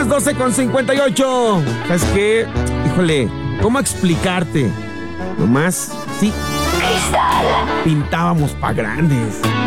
las 12:58. ¿Sabes qué? Híjole, ¿cómo explicarte? Nomás, sí, Cristal. pintábamos pa' grandes.